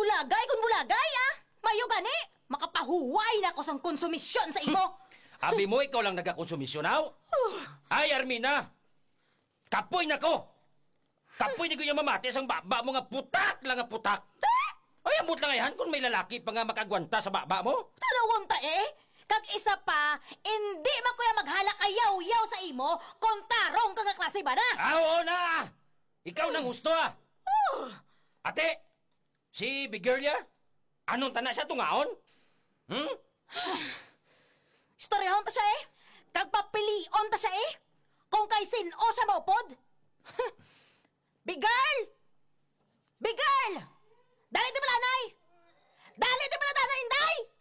Bulagay kung bulagay, ah! Mayo gani! Makapahuway na ko sang konsumisyon sa imo! Abi mo, ikaw lang nagkakonsumisyonaw? Ay, Armina! Kapoy na ko! Kapoy ni ko yung mamati sang baba mo nga putak lang nga putak! Ay, amot lang yan kung may lalaki pa nga makagwanta sa baba mo! Talawon ta eh! Kag isa pa, hindi man kuya maghalakayaw-yaw sa imo kung tarong ka nga klase ba na! Oo na! Ikaw nang gusto ah! Ate! Si Big Girl ya? Anong tana siya tungaon? Istoryahon ta siya eh! Kag papilion ta siya eh! Kung kay sino siya maupod! Big Girl! Big Girl! Dali di pala, Nay! Dali di pala, Tanay, Inday!